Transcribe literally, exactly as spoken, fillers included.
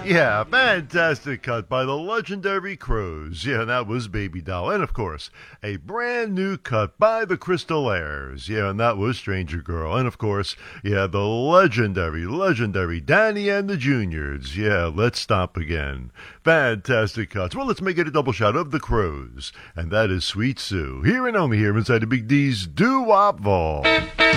Yeah, fantastic cut by the legendary Crows. Yeah, that was Baby Doll. And of course, a brand new cut by the Crystal Airs. Yeah, and that was Stranger Girl. And of course, yeah, the legendary, legendary Danny and the Juniors. Yeah, let's stop again. Fantastic cuts. Well, let's make it a double shot of the Crows. And that is Sweet Sue. Here and only here inside the Big D's Doo-Wop Vault.